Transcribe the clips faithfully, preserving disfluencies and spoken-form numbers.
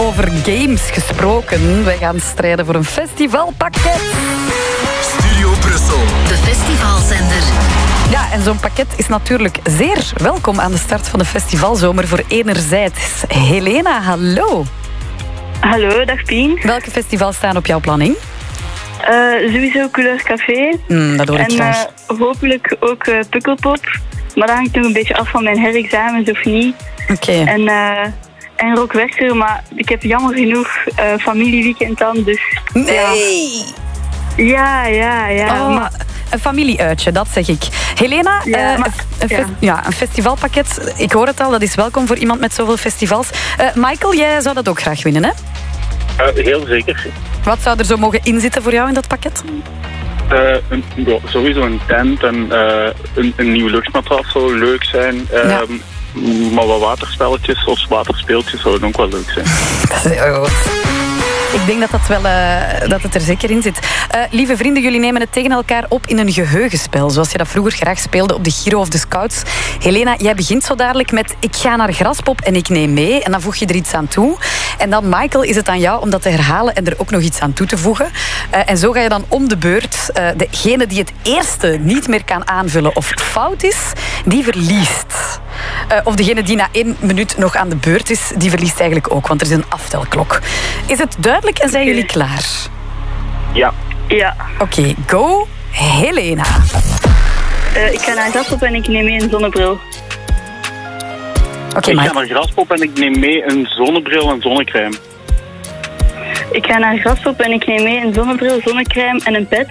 over games gesproken. Wij gaan strijden voor een festivalpakket. Studio Brussel. De festivalzender. Ja, en zo'n pakket is natuurlijk zeer welkom aan de start van de festivalzomer voor enerzijds. Helena, hallo. Hallo, dag Pien. Welke festivals staan op jouw planning? Uh, sowieso Couleur Café. Mm, dat hoor ik en graag. Uh, hopelijk ook uh, Pukkelpop. Maar dat hangt nog een beetje af van mijn herexamens of niet. Oké. Okay. En, uh, en Rock Werchter, maar ik heb jammer genoeg uh, familieweekend dan, dus... Nee! Ja, ja, ja. Oh, maar... Een familieuitje, dat zeg ik. Helena, ja, uh, maar, een, fest- ja. ja, een festivalpakket. Ik hoor het al, dat is welkom voor iemand met zoveel festivals. Uh, Michael, jij zou dat ook graag winnen, hè? Uh, heel zeker. Wat zou er zo mogen inzitten voor jou in dat pakket? Uh, een, ja, sowieso een tent en uh, een, een nieuw luchtmatras zou leuk zijn. Uh, ja. Maar wat waterspelletjes of waterspeeltjes zouden ook wel leuk zijn. Dat is heel goed. Ik denk dat, dat, wel, uh, dat het er zeker in zit. Uh, lieve vrienden, jullie nemen het tegen elkaar op in een geheugenspel. Zoals je dat vroeger graag speelde op de Giro of de Scouts. Helena, jij begint zo dadelijk met ik ga naar Graspop en ik neem mee. En dan voeg je er iets aan toe. En dan, Michael, is het aan jou om dat te herhalen en er ook nog iets aan toe te voegen. Uh, en zo ga je dan om de beurt. Uh, degene die het eerste niet meer kan aanvullen of fout is, die verliest. Uh, of degene die na één minuut nog aan de beurt is, die verliest eigenlijk ook. Want er is een aftelklok. Is het duidelijk en zijn jullie klaar? Ja. Ja. Oké, okay, go Helena. Uh, ik ga naar Graspop en ik neem mee een zonnebril. Oké, okay, Ik ga naar Graspop en ik neem mee een zonnebril en zonnecrème. Ik ga naar Graspop en ik neem mee een zonnebril, zonnecrème en een pet.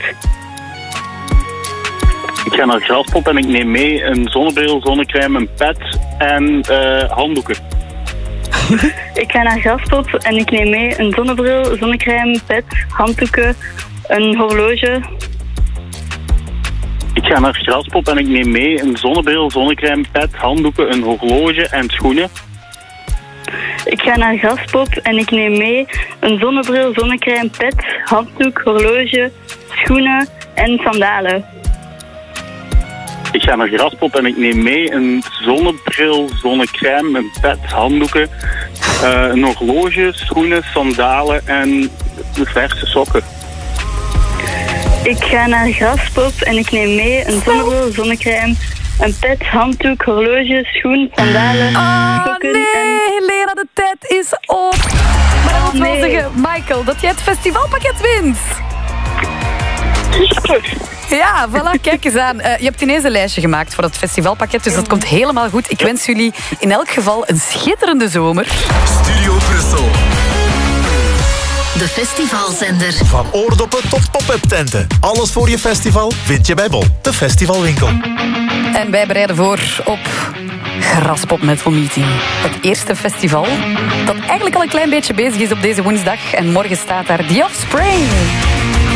Ik ga naar Graspop en ik neem mee een zonnebril, zonnecrème, een pet en uh, handdoeken. Ik ga naar Graspop en ik neem mee een zonnebril, zonnecrème, pet, handdoeken, een horloge. Ik ga naar Graspop en ik neem mee een zonnebril, zonnecrème, pet, handdoeken, een horloge en schoenen. Ik ga naar Graspop en ik neem mee een zonnebril, zonnecrème, pet, handdoek, horloge, schoenen en sandalen. Ik ga naar Graspop en ik neem mee een zonnebril, zonnecrème, een pet, handdoeken, uh, een horloge, schoenen, sandalen en verse sokken. Ik ga naar Graspop en ik neem mee een zonnebril, zonnecrème, een pet, handdoek, horloge, schoen, sandalen, oh, sokken nee, en... Helena, de tijd is op. Maar dat wil wel zeggen, Michael, dat jij het festivalpakket wint. Ja, voilà, kijk eens aan. Uh, je hebt ineens een lijstje gemaakt voor het festivalpakket, dus dat komt helemaal goed. Ik wens jullie in elk geval een schitterende zomer. Studio Brussel. De festivalzender. Van oordoppen tot pop-up tenten. Alles voor je festival vind je bij Bol, de festivalwinkel. En wij bereiden voor op Graspop Metal Meeting. Het eerste festival dat eigenlijk al een klein beetje bezig is op deze woensdag. En morgen staat daar The Offspring.